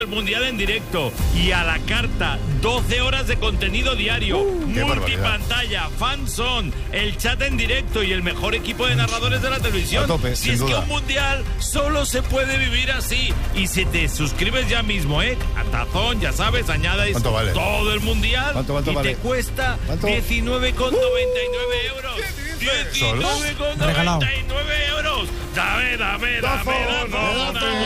El Mundial en directo y a la carta 12 horas de contenido diario, multipantalla, fanzone, el chat en directo y el mejor equipo de narradores de la televisión. A tope, si es sin que duda. un Mundial solo se puede vivir así. Y si te suscribes ya mismo, a Tazón, ya sabes, añades ¿Cuánto vale? todo el Mundial ¿Cuánto y vale? te cuesta ¿Cuánto? 19,99 euros. 19,99 euros. Dame. Dazón.